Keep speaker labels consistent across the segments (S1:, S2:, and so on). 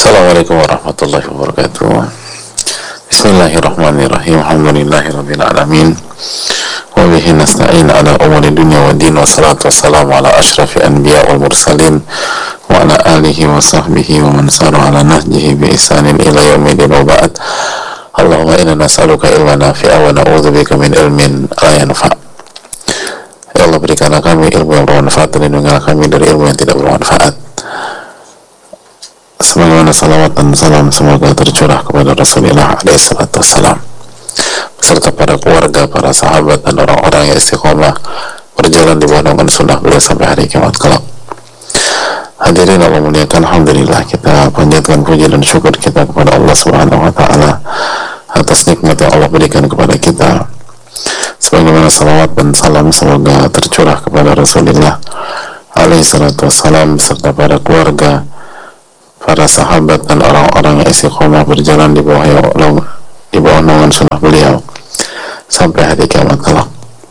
S1: Assalamualaikum warahmatullahi wabarakatuh. Bismillahirrahmanirrahim. Alhamdulillahirabbil alamin. Wa bihi nasta'in ala umuri dunya waddin, wassalatu wassalamu ala asyrafil anbiya wal mursalin wa ala alihi wa sahbihi wa man sara ala nahjihi bi ihsanin ila yaumil wa ba'd. Allahumma inna nas'aluka ilman nafi'a wa na'udzubika min ilmin la yanfa'. Ya Allah, berikanlah kami ilmu yang bermanfaat dan lindungilah kami dari ilmu yang tidak bermanfaat. Sebagaimana salawat dan salam semoga tercurah kepada Rasulullah SAW beserta para keluarga, para sahabat dan orang-orang yang istiqomah berjalan di bawah naungan sunnah beliau sampai hari kiamat kelak. Hadirin Allah muliakan, alhamdulillah kita panjatkan puji dan syukur kita kepada Allah Subhanahu wa taala atas nikmat yang Allah berikan kepada kita. Sebagaimana salawat dan salam semoga tercurah kepada Rasulullah SAW beserta para keluarga, para sahabat dan orang-orang yang istiqomah berjalan di bawah naungan sunnah beliau sampai hari kiamat kelak.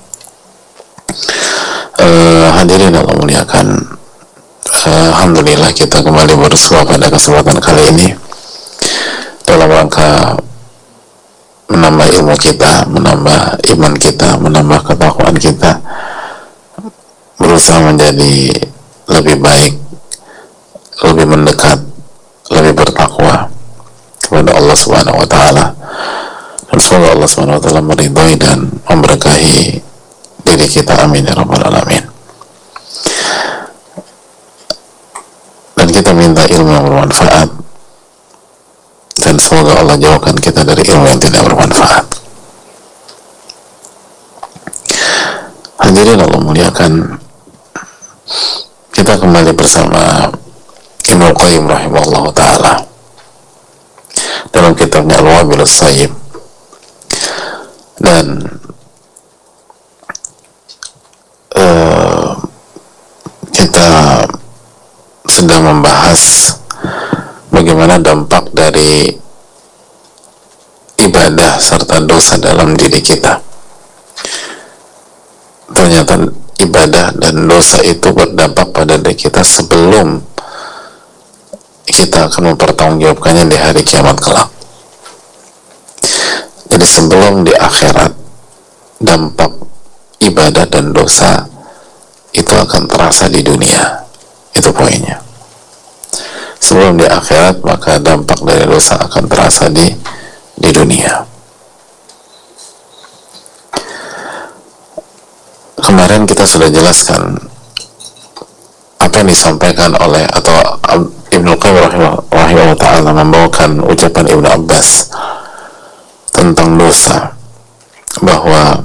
S1: Hadirin Allah muliakan, alhamdulillah kita kembali bersua pada kesempatan kali ini dalam rangka menambah ilmu kita, menambah iman kita, menambah ketakwaan kita, berusaha menjadi lebih baik, lebih mendekat, lebih bertakwa kepada Allah Subhanahu wa taala. Dan semoga Allah Subhanahu wa taala meridhai dan memberkahi diri kita, amin ya rabbal alamin. Dan kita minta ilmu yang bermanfaat, dan semoga Allah jauhkan kita dari ilmu yang tidak bermanfaat. Hadirin Allah muliakan, kita kembali bersama Ibnu Qayyim rahimahullah ta'ala dalam kitabnya Al-Wabilus Sayyib, dan kita sedang membahas bagaimana dampak dari ibadah serta dosa dalam diri kita. Ternyata ibadah dan dosa itu berdampak pada diri kita sebelum kita akan mempertanggungjawabkannya di hari kiamat kelak. Jadi sebelum di akhirat, dampak ibadah dan dosa itu akan terasa di dunia. Itu poinnya. Sebelum di akhirat, maka dampak dari dosa akan terasa di dunia. Kemarin kita sudah jelaskan apa yang disampaikan oleh atau Ibnu Qayyim rahimahullah ta'ala membawakan ucapan Ibnu Abbas tentang dosa, bahwa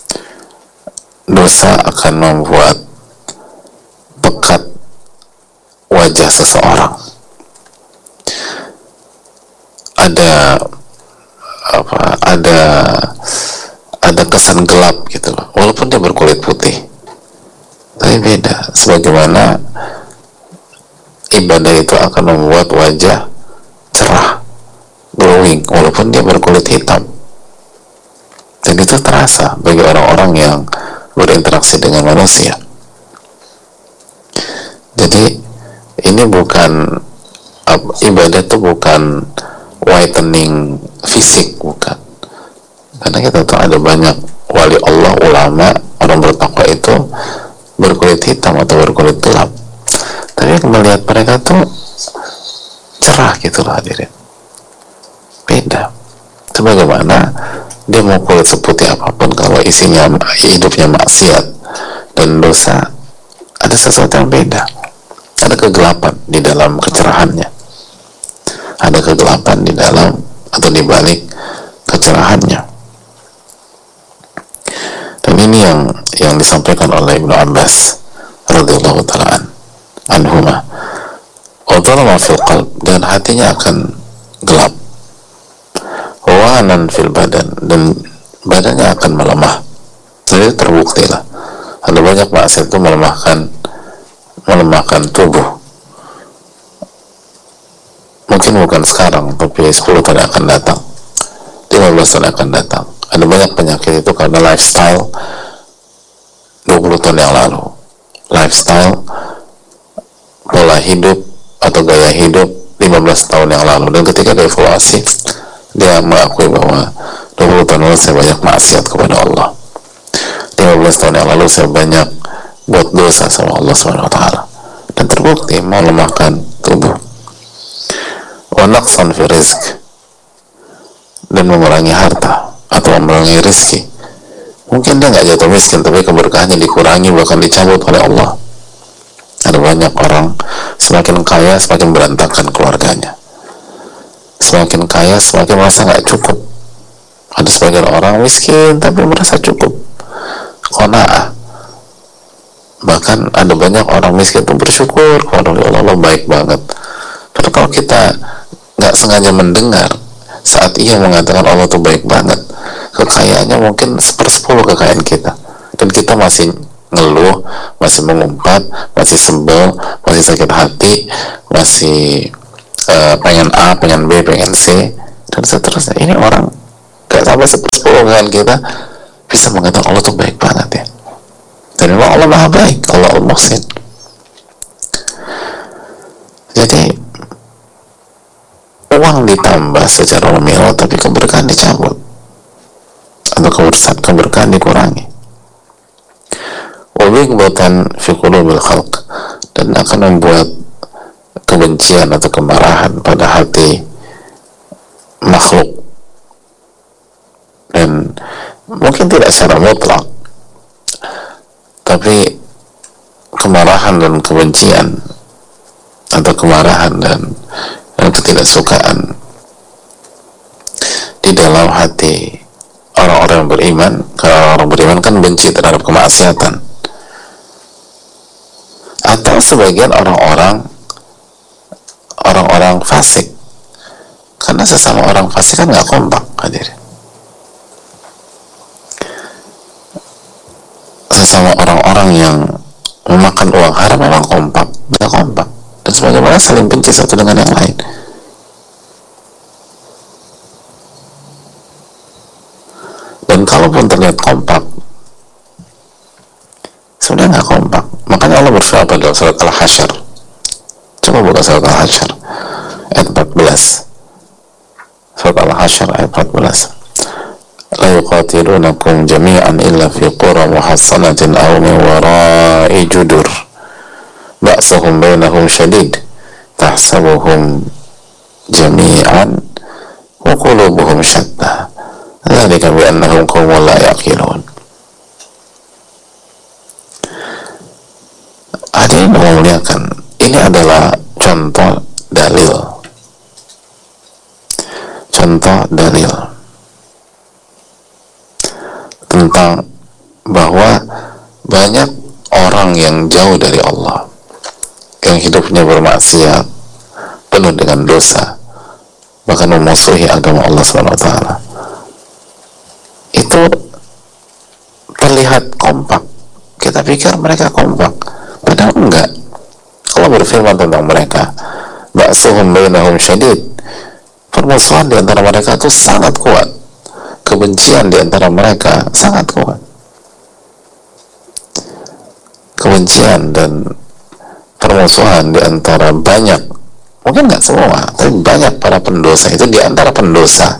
S1: dosa akan membuat pekat wajah seseorang. Ada kesan gelap gitu loh, walaupun dia berkulit putih, tapi beda. Sebagaimana ibadah itu akan membuat wajah cerah, glowing, walaupun dia berkulit hitam. Dan itu terasa bagi orang-orang yang berinteraksi dengan manusia. Jadi ini bukan, ibadah itu bukan whitening fisik, bukan. Karena kita tahu ada banyak wali Allah, ulama, orang bertakwa itu berkulit hitam atau berkulit gelap, tapi melihat mereka tuh cerah gitu loh, hadirin. Beda. Itu bagaimana dia mau kulit seputih apapun, kalau isinya hidupnya maksiat dan dosa, ada sesuatu yang beda. Ada kegelapan di dalam kecerahannya, ada kegelapan di dalam atau di balik kecerahannya. Dan ini yang disampaikan oleh Ibnu Abbas radhiyallahu ta'ala anhuma. Wadhalama fil qalb, dan hatinya akan gelap. Wawanan fil badan, dan badannya akan melemah. Jadi terbukti lah, ada banyak maksiat itu melemahkan tubuh. Mungkin bukan sekarang, tapi 10 tahun akan datang, 15 tahun akan datang. Ada banyak penyakit itu karena lifestyle 20 tahun yang lalu. Lifestyle, pola hidup atau gaya hidup 15 15 tahun yang lalu, dan ketika dievaluasi dia mengakui bahwa 20 tahun lalu saya banyak maksiat kepada Allah, 15 tahun yang lalu saya banyak buat dosa sama Allah Subhanahu wa taala, dan terbukti melemahkan tubuh, wa naqsan fi rizq, dan mengurangi harta atau mengurangi rezeki. Mungkin dia nggak jatuh miskin, tapi keberkahannya dikurangi, bahkan dicabut oleh Allah. Ada banyak orang semakin kaya semakin berantakan keluarganya, semakin kaya semakin merasa nggak cukup. Ada sebagian orang miskin tapi merasa cukup, qanaah. Bahkan ada banyak orang miskin itu bersyukur kepada Allah, Allah baik banget. Tapi kalau kita nggak sengaja mendengar saat ia mengatakan Allah tuh baik banget, kekayaannya mungkin 1/10 kekayaan kita, dan kita masih ngeluh, masih mengumpat, masih sebel, masih sakit hati, masih pengen A, pengen B, pengen C, dan seterusnya. Ini orang gak sampai 1/10 kekayaan kita bisa mengatakan Allah tuh baik banget ya. Dan memang Allah maha baik, Allah al-Muhsin. Jadi uang ditambah secara nominal tapi keberkahan dicabut, atau keberkahan dikurangi. Wabighdatan fi qulubil khalq, dan akan membuat kebencian atau kemarahan pada hati makhluk, dan mungkin tidak secara mutlak, tapi kemarahan dan kebencian atau kemarahan dan ketidaksukaan di dalam hati orang-orang yang beriman. Karena orang beriman kan benci terhadap kemaksiatan. Atau sebagian orang-orang fasik, karena sesama orang fasik kan nggak kompak, hadirin. Sesama orang-orang yang memakan uang haram memang kompak, nggak kompak, dan sebagaimana saling benci satu dengan yang lain. Dan kalaupun terlihat kompak, sebenarnya nggak kompak. Makanya Allah berfirman dalam surat Al-Hasyr. Coba buka surat Al-Hasyr ayat 14. Surat Al-Hasyr ayat 14. La yuqatilunakum jami'an illa fi qura muhassanatin aw min wara'i judur ba'suhum bainahum syadid tahsabuhum jami'an wa qulubuhum syatta dzalika bi annahum qaumun la yaqilun. Hadirin memuliakan, ini adalah contoh dalil tentang bahwa banyak orang yang jauh dari Allah, yang hidupnya bermaksiat, penuh dengan dosa, bahkan memusuhi agama Allah SWT, itu terlihat kompak. Kita pikir mereka kompak, padahal enggak. Allah berfirman tentang mereka, ba'suhum bainahum syadid, permusuhan di antara mereka itu sangat kuat, kebencian di antara mereka sangat kuat. Kebencian dan permusuhan di antara banyak, mungkin nggak semua, tapi banyak para pendosa itu, di antara pendosa,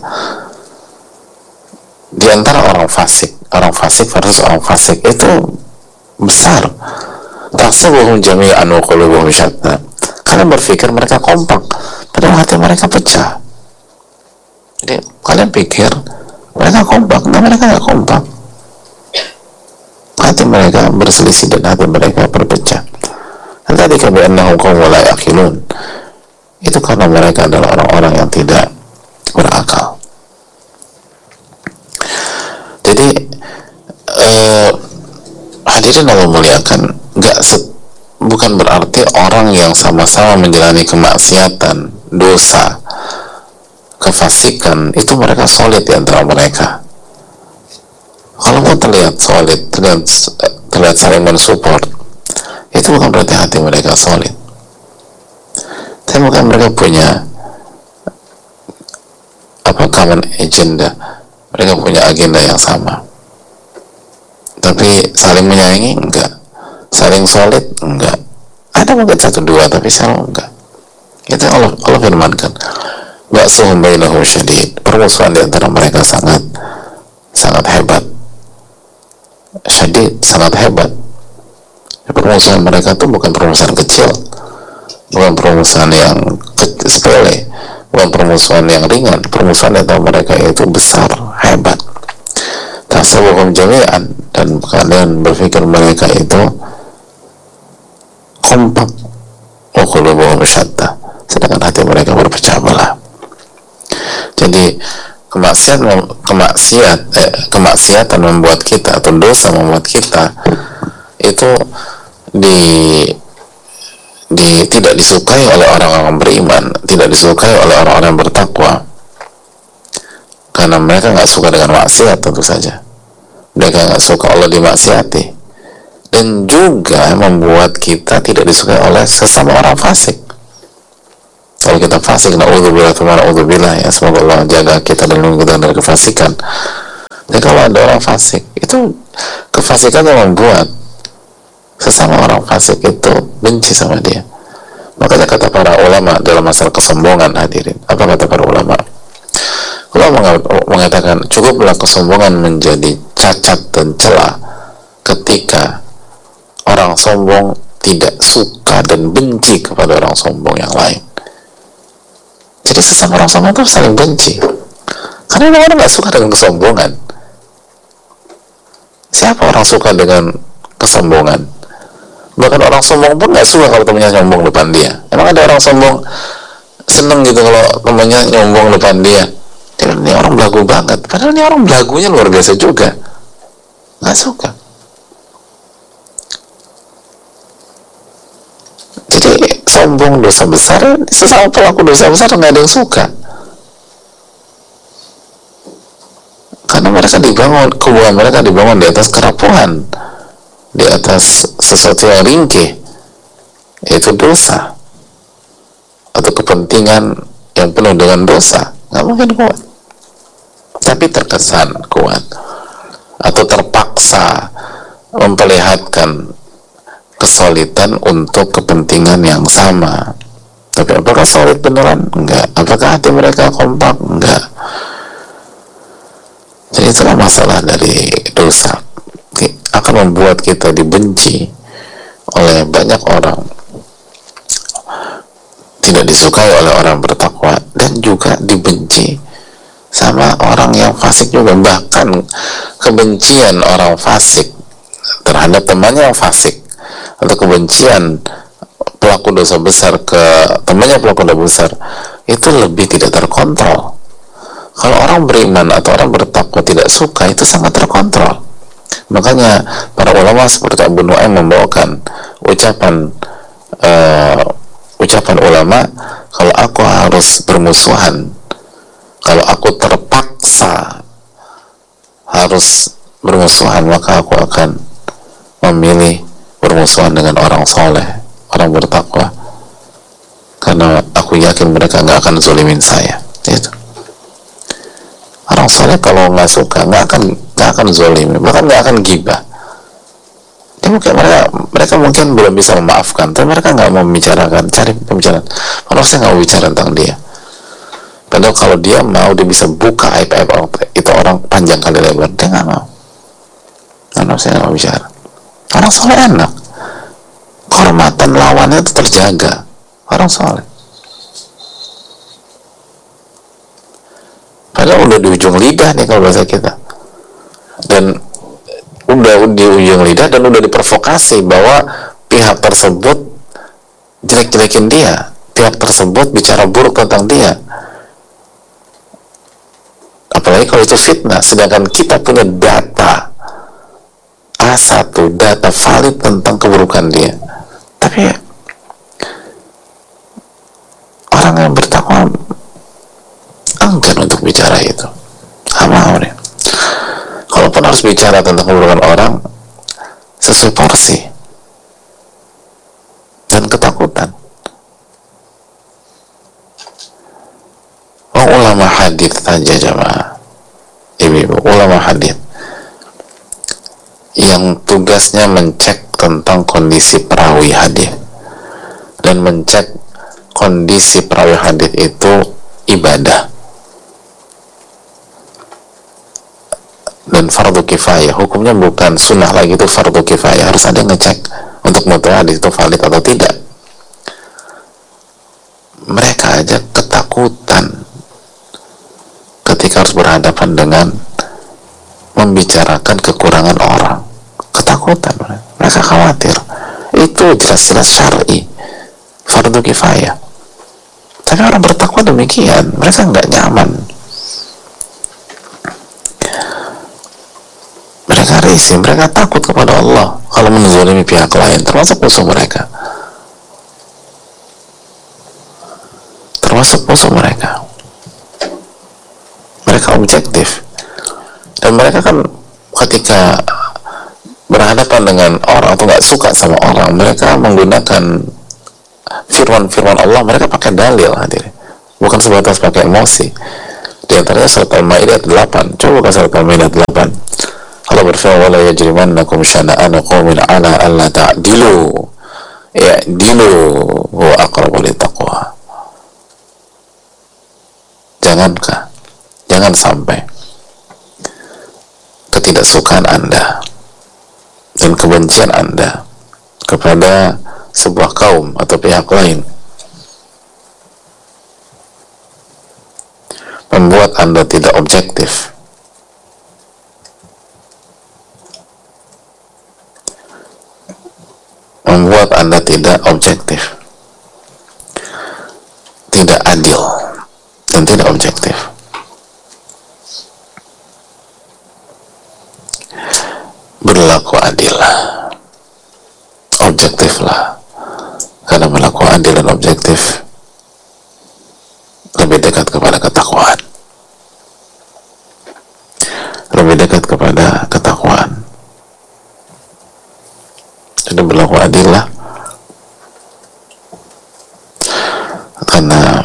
S1: di antara orang fasik versus orang fasik itu besar. Tahsabuhum jami'an wa qulubuhum syatta. Kalian berpikir mereka kompak, padahal hati mereka pecah. Jadi kalian pikir mereka kompak, nah mereka nggak kompak. Hati mereka berselisih dan hati mereka berpecah. Dzalika bi annahum qaumun la yaqilun. Itu karena mereka adalah orang-orang yang tidak berakal. Jadi hadirin Allah muliakan, bukan berarti orang yang sama-sama menjalani kemaksiatan, dosa, kefasikan itu mereka solid di antara mereka. Kalaupun terlihat solid, terlihat saling mensupport, itu bukan berarti hati mereka solid. Tapi bukan mereka punya common agenda, mereka punya agenda yang sama. Tapi saling menyayangi enggak, saling solid enggak. Ada mungkin 1-2 tapi selalu enggak. Itu Allah Allah firmankan, ba'suhum bainahum syadid, permusuhan di antara mereka sangat hebat. Syadid, sangat hebat. Permusuhan mereka itu bukan permusuhan kecil, bukan permusuhan yang sepele, bukan permusuhan yang ringan. Permusuhan di antara mereka itu besar, hebat. Tahsabuhum jami'an, dan kalian berpikir mereka itu kompak, wa qulubuhum syatta, sedangkan hati mereka berpecah belah. Jadi kemaksiatan membuat kita, atau dosa membuat kita itu tidak disukai oleh orang-orang beriman, tidak disukai oleh orang-orang bertakwa, karena mereka nggak suka dengan maksiat. Tentu saja mereka nggak suka Allah dimaksiati, dan juga membuat kita tidak disukai oleh sesama orang fasik. Kalau kita fasik, na'udzubillah, ya, semoga Allah jaga kita dan lindungi kita dari kefasikan. Jadi kalau ada orang fasik, itu kefasikan yang membuat sesama orang fasik itu benci sama dia. Makanya kata para ulama dalam masalah kesombongan, hadirin, apa kata para ulama? Ulama mengatakan, cukuplah kesombongan menjadi cacat dan celah ketika orang sombong tidak suka dan benci kepada orang sombong yang lain. Jadi sesama orang sombong itu saling benci, karena orang nggak suka dengan kesombongan. Siapa orang suka dengan kesombongan? Bahkan orang sombong pun nggak suka kalau temannya nyombong depan dia. Emang ada orang sombong seneng gitu kalau temannya nyombong depan dia? Dia, ini orang belagu banget, padahal ini orang belagunya luar biasa juga. Nggak suka. Jadi sombong dosa besar, sesama pelaku dosa besar nggak ada yang suka, karena mereka dibangun, kebuahan mereka dibangun di atas kerapuhan, di atas sesuatu yang ringkih, yaitu dosa atau kepentingan yang penuh dengan dosa. Nggak mungkin kuat, tapi terkesan kuat atau terpaksa memperlihatkan kesulitan untuk kepentingan yang sama. Tapi apakah solid beneran? Enggak. Apakah hati mereka kompak? Enggak. Jadi itulah masalah dari dosa, akan membuat kita dibenci oleh banyak orang, tidak disukai oleh orang bertakwa, dan juga dibenci sama orang yang fasik juga. Bahkan kebencian orang fasik terhadap temannya yang fasik, atau kebencian pelaku dosa besar ke temannya pelaku dosa besar, itu lebih tidak terkontrol. Kalau orang beriman atau orang bertakwa tidak suka, itu sangat terkontrol. Makanya para ulama seperti Abu Nu'aim membawakan ucapan ulama, kalau aku harus bermusuhan, kalau aku terpaksa harus bermusuhan, maka aku akan memilih bermusuhan dengan orang soleh, orang bertakwa, karena aku yakin mereka nggak akan zolimin saya. Itu orang soleh kalau nggak suka nggak akan zolim, bahkan nggak akan gibah. Mereka mungkin belum bisa memaafkan, tapi mereka nggak mau membicarakan, cari pembicaraan. Kalau saya nggak mau bicara tentang dia, padahal kalau dia mau, dia bisa buka aib-aib itu orang panjang kali lebar. Dia nggak mau, karena saya nggak mau bicara. Orang soleh enak, kehormatan lawannya itu terjaga. Orang soleh, padahal udah di ujung lidah nih kalau bahasa kita, dan udah di ujung lidah dan udah diprovokasi bahwa pihak tersebut jelek-jelekin dia, pihak tersebut bicara buruk tentang dia, apalagi kalau itu fitnah. Sedangkan kita punya data A1, data valid tentang keburukan dia, tapi orang yang bertakwa enggan untuk bicara itu. Nggak mau nih. Kalaupun harus bicara tentang keburukan orang, sesuai porsi dan ketakutan. Ulama hadis saja jamaah, ibu-ibu, ulama hadis yang tugasnya mencek tentang kondisi perawi hadis dan mencek kondisi perawi hadis itu ibadah dan fardu kifayah, hukumnya bukan sunnah lagi, itu fardu kifayah. Harus ada yang ngecek untuk mengetahui hadis itu valid atau tidak. Mereka aja ketakutan ketika harus berhadapan dengan membicarakan kekurangan orang. Ketakutan, mereka khawatir. Itu jelas-jelas syar'i, fardu kifayah. Tapi orang bertakwa demikian, mereka nggak nyaman, mereka risih, mereka takut kepada Allah kalau menzalimi pihak lain, termasuk musuh mereka, mereka objektif. Dan mereka kan ketika berhadapan dengan orang atau nggak suka sama orang, mereka menggunakan firman-firman Allah, mereka pakai dalil, hadirin, bukan sebatas pakai emosi. Di antaranya surat Al-Maidah 8. Coba buka surat Al-Maidah 8. Allah berfirman, wala yajrimannakum syana'anu qaumin ala alla ta'dilu ya'dilu huwa aqrabu littaqwa. Jangan sampai ketidaksukaan Anda dan kebencian Anda kepada sebuah kaum atau pihak lain membuat Anda tidak objektif, tidak adil dan tidak objektif. Berlaku adillah, objektiflah, karena berlaku adil dan objektif lebih dekat kepada ketakwaan, jadi berlaku adillah, karena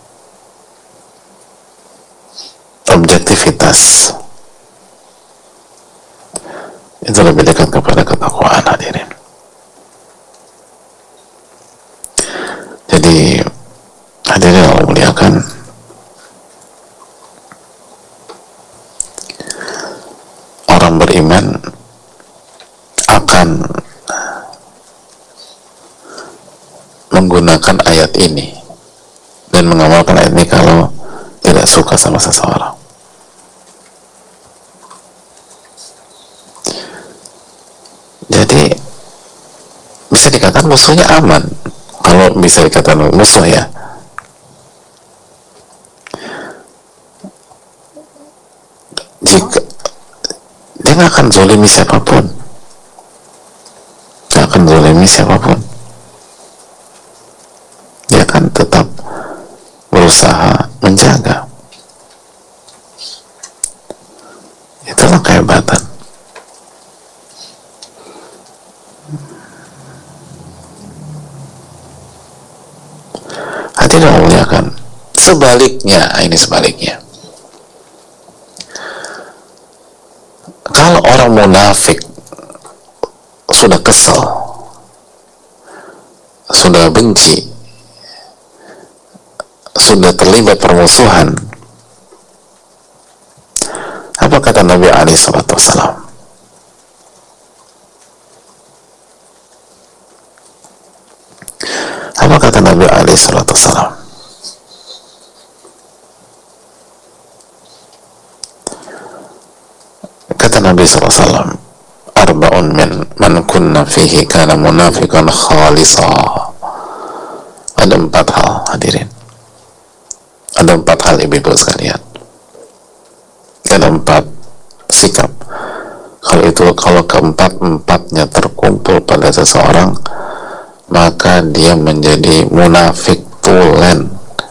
S1: objektivitas itu lebih dekat kepada ketakwaan, hadirin. Jadi hadirin Allah muliakan, orang beriman akan menggunakan ayat ini dan mengamalkan ayat ini kalau tidak suka sama seseorang. Jadi bisa dikatakan musuhnya aman, kalau bisa dikatakan musuh ya. Jika dia nggak akan zalimi siapapun, dia akan tetap berusaha menjaga. Itulah kehebatan. Hadirin memuliakan. Sebaliknya, kalau orang munafik sudah kesal, sudah benci, sudah terlibat permusuhan, apa kata Nabi alaihi salatu wassalam? Apa kata Nabi alaihi salatu wassalam? Kata Nabi SAW, arba'un man kunna fihi kana munafiqan khalisa. Ada 4 hal, hadirin. Ada 4 hal, ibu-ibu sekalian. Ada 4 sikap. Kalau keempat-empatnya terkumpul pada seseorang, maka dia menjadi munafik tulen,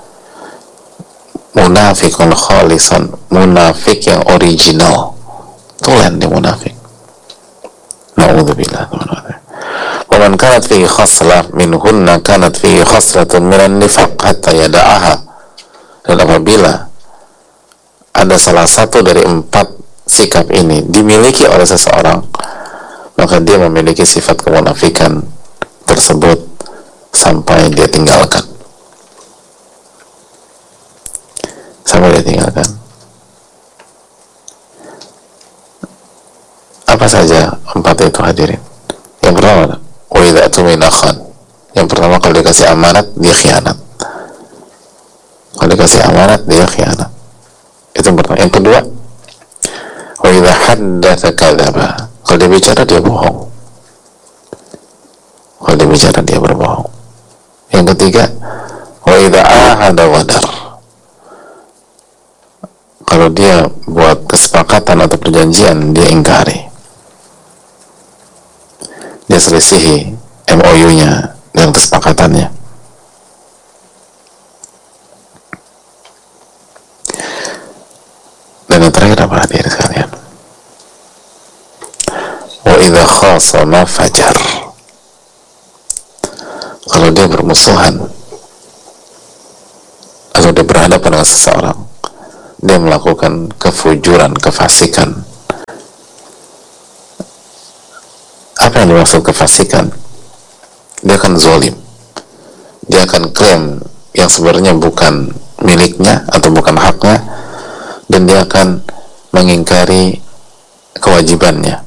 S1: munafikun khalisan, munafik yang original. Tulen dia munafik. Na'udzubillah. Waman kanat fihi khaslah minhunna kanat fihi khaslatun minan nifaq hatta yada'aha. Dan apabila ada salah satu dari 4 sikap ini dimiliki oleh seseorang, maka dia memiliki sifat kemunafikan tersebut sampai dia tinggalkan. boleh tinggalkan. Apa saja 4 itu hadirin? Yang pertama, wa idza tumina khan. Yang pertama, kalau dikasih amanat dia khianat. Kalau dikasih amanat dia khianat. Itu yang pertama. Yang kedua, wa idza haddatsa kadzaba. Kalau dia bicara dia bohong. Kalau dia bicara dia berbohong. Yang ketiga, wa idza ahada ghadar. Kalau dia buat kesepakatan atau perjanjian dia ingkari. Dia selisihi MOU-nya dan kesepakatannya. Dan yang terakhir apa hadirin sekalian? Wa idza khasama fajar. Kalau dia bermusuhan atau dia berhadapan dengan seseorang, dia melakukan kefujuran, kefasikan. Apa yang dimaksud kefasikan? Dia akan zalim. Dia akan klaim yang sebenarnya bukan miliknya atau bukan haknya, dan dia akan mengingkari kewajibannya.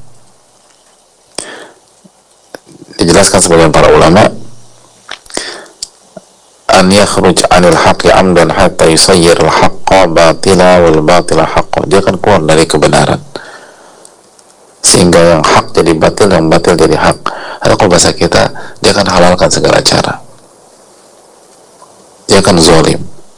S1: Dijelaskan sebagian para ulama, an yakhruj 'anil haqqi 'amdan hatta yusayyir al-haqqa batila wal batila haqqa. Dia akan keluar dari kebenaran sehingga yang hak jadi batil, yang batil jadi hak. Atau kalau bahasa kita, dia akan halalkan segala cara. Dia akan zalim.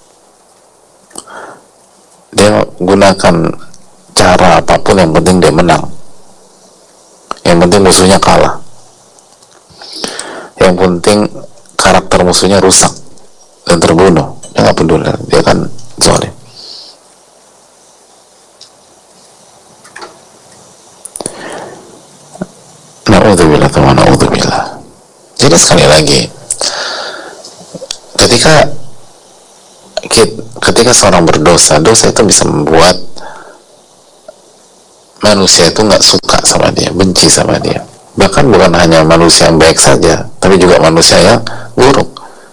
S1: Dia gunakan cara apapun, yang penting dia menang. Yang penting musuhnya kalah. Yang penting karakter musuhnya rusak dan terbunuh. Dia nggak peduli, dia akan zalim. Na'udzubillah wa na'udzubillah. Jadi sekali lagi, ketika seorang berdosa, dosa itu bisa membuat manusia itu nggak suka sama dia, benci sama dia. Bahkan bukan hanya manusia yang baik saja, tapi juga manusia yang buruk,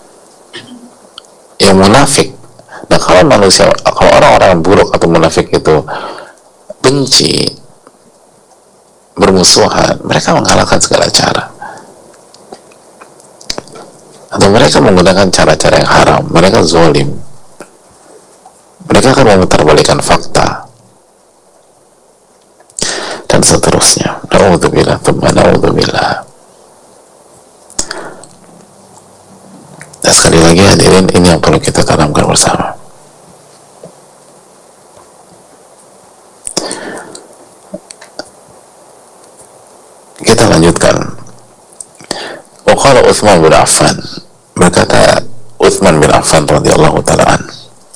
S1: yang munafik. Nah, kalau orang-orang buruk atau munafik itu benci, bermusuhan, mereka mengalahkan segala cara, atau mereka menggunakan cara-cara yang haram, mereka zalim, mereka akan memutarbalikan fakta dan seterusnya. Na'udzubillah tsumma na'udzubillah. Dan sekali lagi hadirin, ini yang perlu kita tanamkan bersama. Kita lanjutkan. Waqala Utsman bin Affan, berkata Utsman bin Affan radhiyallahu ta'ala an,